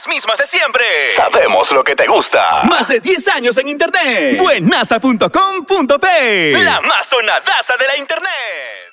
las mismas de siempre. Sabemos lo que te gusta. Más de 10 años en internet. Buenaza.com.p. La más sonadaza de la internet.